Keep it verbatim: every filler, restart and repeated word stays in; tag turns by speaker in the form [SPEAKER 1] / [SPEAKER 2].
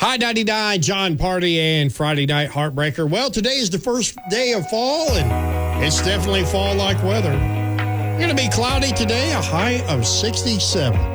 [SPEAKER 1] High ninety-nine, John Party and Friday Night Heartbreaker. Well, today is the first day of fall, and it's definitely fall-like weather. Going to be cloudy today, a high of sixty-seven.